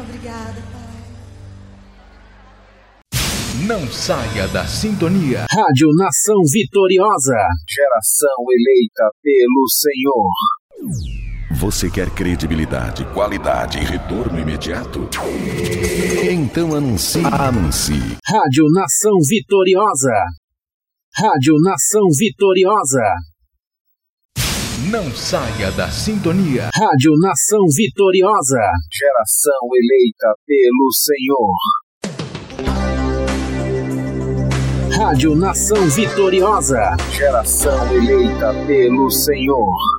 Obrigada, Pai. Não saia da sintonia. Rádio Nação Vitoriosa. Geração eleita pelo Senhor. Você quer credibilidade, qualidade e retorno imediato? Então anuncie. Rádio Nação Vitoriosa. Rádio Nação Vitoriosa. Não saia da sintonia. Rádio Nação Vitoriosa. Geração eleita pelo Senhor. Rádio Nação Vitoriosa. Geração eleita pelo Senhor.